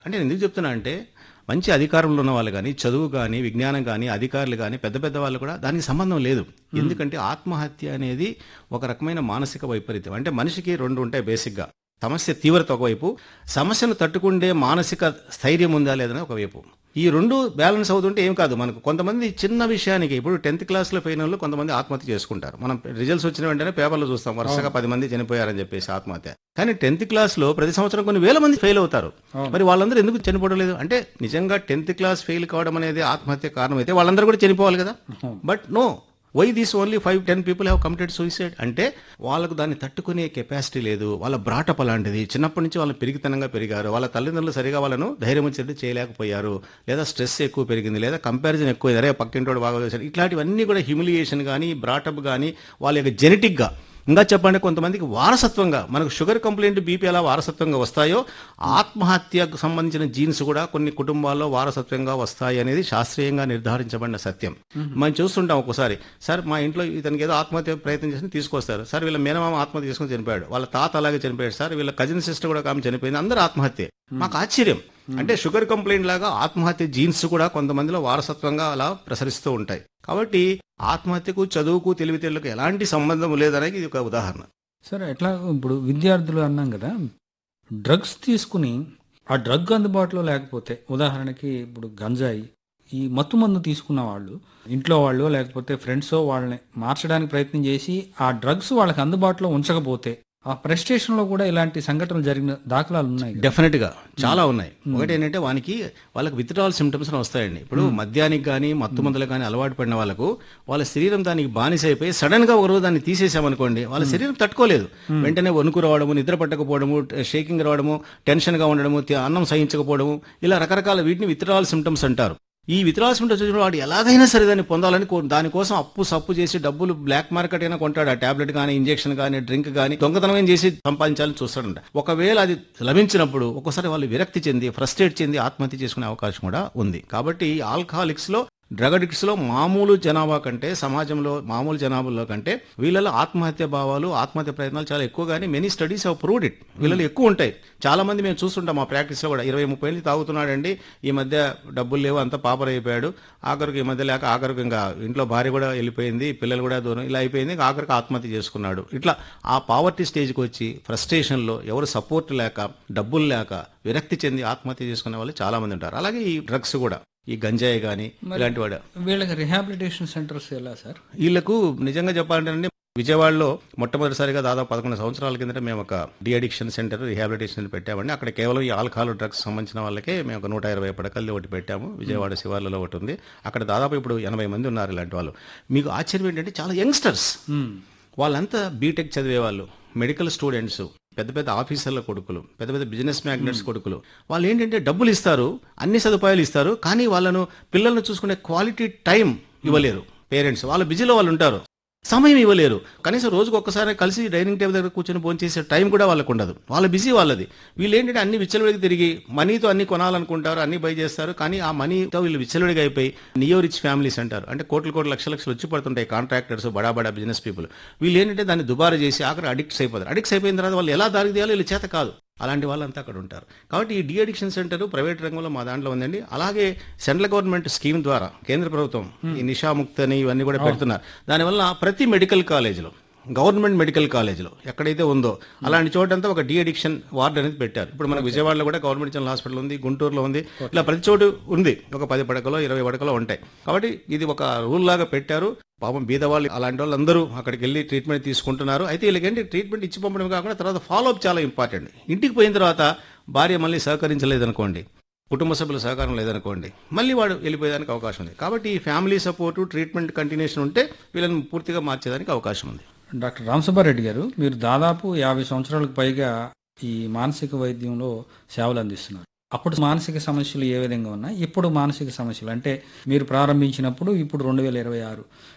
అంటే నేను ఎందుకు చెప్తున్నా అంటే మంచి అధికారంలో ఉన్న వాళ్ళు కానీ, చదువు కానీ, విజ్ఞానం కానీ, అధికారులు కానీ, పెద్ద పెద్ద వాళ్ళు కూడా దానికి సంబంధం లేదు. ఎందుకంటే ఆత్మహత్య అనేది ఒక రకమైన మానసిక వైపరీత్యం. అంటే మనిషికి రెండు ఉంటాయి బేసిక్గా. సమస్య తీవ్రత ఒకవైపు, సమస్యను తట్టుకుండే మానసిక స్థైర్యం ఉందా లేదని ఒకవైపు. ఈ రెండు బ్యాలెన్స్ అవుతుంటే ఏం కాదు. మనకు కొంతమంది చిన్న విషయానికి ఇప్పుడు 10th క్లాస్లో పోయిన వాళ్ళు కొంతమంది ఆత్మహత్య చేసుకుంటారు. మనం రిజల్ట్స్ వచ్చిన వెంటనే పేపర్లో చూస్తాం వరుసగా 10 మంది చనిపోయారని చెప్పేసి ఆత్మహత్య. కానీ 10th క్లాస్లో ప్రతి సంవత్సరం కొన్ని వేల మంది ఫెయిల్ అవుతారు. మరి వాళ్ళందరూ ఎందుకు చనిపోవడం లేదు? అంటే నిజంగా 10th క్లాస్ ఫెయిల్ కావడం అనేది ఆత్మహత్య కారణం అయితే వాళ్ళందరూ కూడా చనిపోవాలి కదా. But no, why these only 5-10 people have committed suicide? అంటే వాళ్ళకు దాన్ని తట్టుకునే కెపాసిటీ లేదు. వాళ్ళ బ్రాటప్ అలాంటిది. చిన్నప్పటి నుంచి వాళ్ళు పెరిగితనంగా పెరిగారు. వాళ్ళ తల్లిదండ్రులు సరిగా వాళ్ళను ధైర్యం వచ్చేది చేయలేకపోయారు. లేదా స్ట్రెస్ ఎక్కువ పెరిగింది, లేదా కంపారిజన్ ఎక్కువ, అరే పక్కింటోడు బాగా చేశారు. ఇట్లాంటివన్నీ కూడా హ్యూమిలియేషన్ కానీ, బ్రాటప్ కానీ, వాళ్ళ యొక్క జెనెటిక్గా, ఇంకా చెప్పండి కొంతమందికి వారసత్వంగా, మనకు షుగర్ కంప్లైంట్, బీపీ ఎలా వారసత్వంగా వస్తాయో ఆత్మహత్యకు సంబంధించిన జీన్స్ కూడా కొన్ని కుటుంబాల్లో వారసత్వంగా వస్తాయి అనేది శాస్త్రీయంగా నిర్ధారించబడిన సత్యం. మనం చూస్తుంటాం ఒక్కోసారి, సార్ మా ఇంట్లో ఇతనికి ఏదో ఆత్మహత్య ప్రయత్నం చేసి తీసుకొస్తారు, సార్ వీళ్ళ మేనమామ ఆత్మహత్య చేసుకుని చనిపోయాడు, వాళ్ళ తాత అలాగే చనిపోయాడు, సార్ వీళ్ళ కజిన్ సిస్టర్ కూడా ఆమె చనిపోయింది, అందరూ ఆత్మహత్య. మాకు ఆశ్చర్యం. అంటే షుగర్ కంప్లైంట్ లాగా ఆత్మహత్య జీన్స్ కూడా కొంతమందిలో వారసత్వంగా అలా ప్రసరిస్తూ ఉంటాయి. కాబట్టి ఆత్మహత్యకు, చదువుకు, తెలివితేళ్లకు ఎలాంటి సంబంధం లేదనేది ఇది ఒక ఉదాహరణ. సరే, ఎట్లా ఇప్పుడు విద్యార్థులు అన్నాం కదా, డ్రగ్స్ తీసుకుని ఆ డ్రగ్ అందుబాటులో లేకపోతే, ఉదాహరణకి ఇప్పుడు గంజాయి, ఈ మత్తు మందు తీసుకున్న వాళ్ళు ఇంట్లో వాళ్ళు లేకపోతే ఫ్రెండ్స్ వాళ్ళని మార్చడానికి ప్రయత్నం చేసి ఆ డ్రగ్స్ వాళ్ళకి అందుబాటులో ఉంచకపోతే ఆ ప్రెస్టేషన్ లో కూడా ఇలాంటి సంఘటనలు జరిగిన దాఖలాలు ఉన్నాయి. డెఫినెట్ గా చాలా ఉన్నాయి. ఒకటి ఏంటంటే వాళ్ళకి విత్డ్రాల్ సిమ్టమ్స్ వస్తాయండి. ఇప్పుడు మద్యానికి కానీ, మత్తు మందులకు కానీ అలవాటు పడిన వాళ్ళకు వాళ్ళ శరీరం దానికి బానిస అయిపోయి సడన్ గా ఒకరోజు దాన్ని తీసేసామనుకోండి, వాళ్ళ శరీరం తట్టుకోలేదు. వెంటనే వణుకు రావడము, నిద్ర పట్టకపోవడము, షేకింగ్ రావడము, టెన్షన్ గా ఉండడము, అన్నం సహించకపోవడము, ఇలా రకరకాల వీటిని విత్డ్రాల్ సిమ్టమ్స్ అంటారు. ఈ విత్డ్రాల్ సిమ్టమ్స్ వచ్చిన వాడు ఎలాగైనా సరే దాన్ని పొందాలని దానికోసం సప్పు చేసి డబ్బులు బ్లాక్ మార్కెట్ అయినా కొంటాడు. ఆ టాబ్లెట్ కానీ, ఇంజెక్షన్ కానీ, డ్రింక్ కానీ దొంగతనం చేసి సంపాదించాలని చూస్తాడంట. ఒకవేళ అది లభించినప్పుడు ఒక్కోసారి వాళ్ళు విరక్తి చెంది, ఫ్రస్ట్రేట్ చెంది ఆత్మహత్య చేసుకునే అవకాశం కూడా ఉంది. కాబట్టి ఆల్కహాలిక్స్ లో, డ్రగ్ అడిక్ట్స్ లో మామూలు జనాభా కంటే, సమాజంలో మామూలు జనాభాలో కంటే వీళ్ళలో ఆత్మహత్య భావాలు, ఆత్మహత్య ప్రయత్నాలు చాలా ఎక్కువ. కానీ many studies have proved it. వీళ్ళలో ఎక్కువ ఉంటాయి. చాలా మంది మేము చూస్తుంటాం మా ప్రాక్టీస్ లో కూడా, 20-30 ఏళ్ళు తాగుతున్నాడండి, ఈ మధ్య డబ్బులు లేవు, అంతా పాపర్ అయిపోయాడు, ఆఖరికి ఈ మధ్య లేక ఆఖరికి ఇంకా ఇంట్లో భార్య కూడా వెళ్ళిపోయింది, పిల్లలు కూడా దూరం, ఇలా అయిపోయింది, ఆఖరికి ఆత్మహత్య చేసుకున్నాడు. ఇట్లా ఆ పావర్టీ స్టేజ్కి వచ్చి ఫ్రస్ట్రేషన్ లో, ఎవరు సపోర్ట్ లేక, డబ్బులు లేక విరక్తి చెంది ఆత్మహత్య చేసుకునే వాళ్ళు చాలా మంది ఉంటారు. అలాగే ఈ డ్రగ్స్ కూడా, ఈ గంజాయి కానీ ఇలాంటి వాడు. వీళ్ళకి రిహాబిలిటేషన్ సెంటర్స్ ఎలా సార్? వీళ్ళకు నిజంగా చెప్పాలంటే విజయవాడలో మొట్టమొదటిసారిగా దాదాపు 11 సంవత్సరాల కిందట మేము ఒక డి అడిక్షన్ సెంటర్, రిహాబిలిటేషన్ పెట్టామండి. అక్కడ కేవలం ఈ ఆల్కహాల్, డ్రగ్స్ సంబంధించిన వాళ్ళకే మేము ఒక 120 పడకల్లో ఒకటి పెట్టాము. విజయవాడ శివార్లలో ఒకటి ఉంది. అక్కడ దాదాపు ఇప్పుడు 80 మంది ఉన్నారు ఇలాంటి వాళ్ళు. మీకు ఆశ్చర్యం ఏంటంటే చాలా యంగ్స్టర్స్, వాళ్ళంతా బీటెక్ చదివే వాళ్ళు, మెడికల్ స్టూడెంట్స్, పెద్ద పెద్ద ఆఫీసర్ల కొడుకులు, పెద్ద పెద్ద బిజినెస్ మ్యాగ్నెట్స్ కొడుకులు. వాళ్ళు ఏంటంటే డబ్బులు ఇస్తారు, అన్ని సదుపాయాలు ఇస్తారు, కానీ వాళ్ళను, పిల్లలను చూసుకునే క్వాలిటీ టైం ఇవ్వలేరు పేరెంట్స్. వాళ్ళ బిజీలో వాళ్ళు ఉంటారు, సమయం ఇవ్వలేరు. కనీసం రోజుకు ఒక్కసారి కలిసి డైనింగ్ టేబుల్ దగ్గర కూర్చొని భోంచేసే టైం కూడా వాళ్ళకు ఉండదు. వాళ్ళ బిజీ వాళ్ళది. వీళ్ళు ఏంటంటే అన్ని విచ్చలవిడికి తిరిగి మనీతో అన్ని కొనాలనుకుంటారు, అన్ని బై చేస్తారు, కానీ ఆ మనీతో వీళ్ళు విచ్చలవిడిగా అయిపోయి నియో రిచ్ ఫ్యామిలీస్ అంటారు. అంటే కోట్లు లక్షలు వచ్చి పడుతుంటాయి కాంట్రాక్టర్స్, బడా బిజినెస్ పీపుల్. వీళ్ళు ఏంటంటే దాన్ని దుబారా చేసి ఆఖరి అడిక్ట్స్ అయిపోతారు. అడిక్ట్స్ అయిపోయిన తర్వాత వాళ్ళు ఎలా దారికి తీయాలో వీళ్ళు చేత కాదు. అలాంటి వాళ్ళంతా అక్కడ ఉంటారు. కాబట్టి ఈ డి అడిక్షన్ సెంటర్ ప్రైవేట్ రంగంలో మా దాంట్లో ఉందండి. అలాగే సెంట్రల్ గవర్నమెంట్ స్కీమ్ ద్వారా కేంద్ర ప్రభుత్వం ఈ నిషాముక్త్ అని ఇవన్నీ కూడా పెడుతున్నారు. దానివల్ల ప్రతి మెడికల్ కాలేజీలో, గవర్నమెంట్ మెడికల్ కాలేజీలో ఎక్కడైతే ఉందో అలాంటి చోటంతా ఒక డి అడిక్షన్ వార్డ్ అనేది పెట్టారు. ఇప్పుడు మనకు విజయవాడలో కూడా గవర్నమెంట్ జనరల్ హాస్పిటల్ ఉంది, గుంటూరులో ఉంది, ఇలా ప్రతి చోటు ఉంది. ఒక 10 పడకలో 20 పడకలో ఉంటాయి. కాబట్టి ఇది ఒక రూల్ లాగా పెట్టారు. పాపం బీదవాళ్ళు అలాంటి వాళ్ళు అందరూ అక్కడికి వెళ్ళి ట్రీట్మెంట్ తీసుకుంటున్నారు. అయితే వీళ్ళకేంటి ట్రీట్మెంట్ ఇచ్చి పంపడం కాకుండా తర్వాత ఫాలోఅప్ చాలా ఇంపార్టెంట్. ఇంటికి పోయిన తర్వాత భార్య మళ్ళీ సహకరించలేదనుకోండి, కుటుంబ సభ్యుల సహకారం లేదనుకోండి, మళ్ళీ వాడు వెళ్ళిపోయేదానికి అవకాశం ఉంది. కాబట్టి ఈ ఫ్యామిలీ సపోర్టు, ట్రీట్మెంట్ కంటిన్యూషన్ ఉంటే వీళ్ళని పూర్తిగా మార్చేదానికి అవకాశం ఉంది. డాక్టర్ రామసుబ్బారెడ్డి గారు, మీరు దాదాపు 50 సంవత్సరాలకు పైగా ఈ మానసిక వైద్యంలో సేవలు అందిస్తున్నారు. అప్పుడు మానసిక సమస్యలు ఏ విధంగా ఉన్నాయి, ఇప్పుడు మానసిక సమస్యలు అంటే మీరు ప్రారంభించినప్పుడు, ఇప్పుడు 2026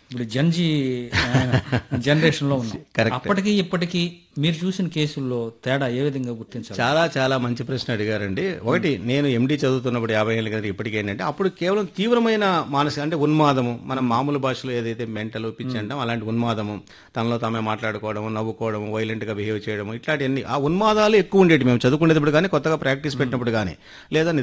ఇప్పుడు జన్జీ జనరేషన్ లో ఉన్నాం. Correct. అప్పటికి ఇప్పటికి మీరు చూసిన కేసుల్లో తేడా ఏ విధంగా గుర్తించాలి? చాలా చాలా మంచి ప్రశ్న అడిగారండి. ఒకటి, నేను ఎండి చదువుతున్నప్పుడు 50 ఏళ్ళ కింద ఇప్పటికి ఏంటంటే అప్పుడు కేవలం తీవ్రమైన మానసిక అంటే ఉన్మాదము, మనం మామూలు భాషలో ఏదైతే మెంటల్ పిచ్చి అంటాం అలాంటి ఉన్మాదము, తనలో తామే మాట్లాడుకోవడం, నవ్వుకోవడం, వైలెంట్ గా బిహేవ్ చేయడం, ఇట్లాంటివన్నీ ఆ ఉన్మాదాలు ఎక్కువ ఉండేవి మేము చదువుకునేటప్పుడు కానీ కొత్తగా ప్రాక్టీస్ పెట్టినప్పుడు కానీ, లేదా